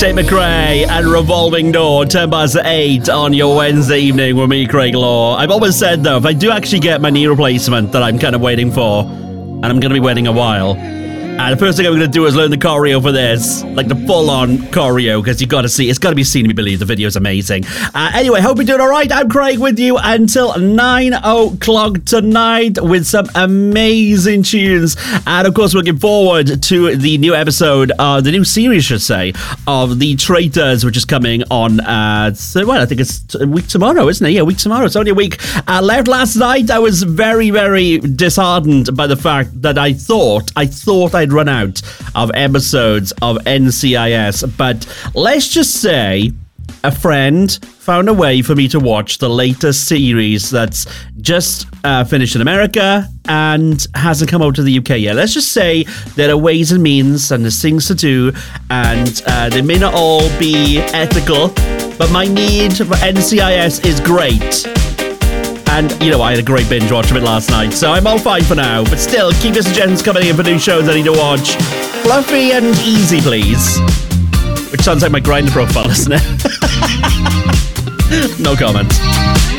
Tate McRae and Revolving Door, 8 on your Wednesday evening with me, Craig Law. I've always said, though, if I do actually get my knee replacement that I'm kind of waiting for, and I'm going to be waiting a while, and the first thing I'm going to do is learn the choreo for this, like the full-on choreo, because you've got to see, it's got to be seen to be believed. The video's amazing. Anyway, hope you're doing all right. I'm Craig with you until 9 o'clock tonight with some amazing tunes. And, of course, looking forward to the new episode, the new series, should say, of The Traitors, which is coming on, I think it's a week tomorrow, isn't it? Yeah, a week tomorrow. It's only a week left. Last night, I was very, very disheartened by the fact that I thought I'd run out of episodes of NCIS, but let's just say a friend found a way for me to watch the latest series that's just finished in America and hasn't come out to the UK yet. Let's just say there are ways and means and there's things to do, and they may not all be ethical, but my need for NCIS is great. And, you know, I had a great binge watch of it last night, so I'm all fine for now. But still, keep your suggestions coming in for new shows I need to watch. Fluffy and easy, please. Which sounds like my Grindr profile, doesn't it? No comment.